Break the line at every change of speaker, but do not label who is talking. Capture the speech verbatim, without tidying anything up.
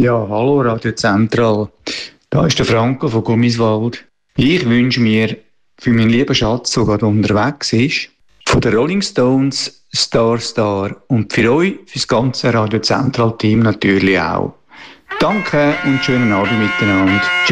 Ja, hallo Radio Zentral. Da ist der Franco von Gummiswald. Ich wünsche mir für meinen lieben Schatz, der gerade unterwegs ist, von den Rolling Stones Star Star und für euch, für das ganze Radio Zentral Team natürlich auch. Danke und schönen Abend miteinander. Tschüss.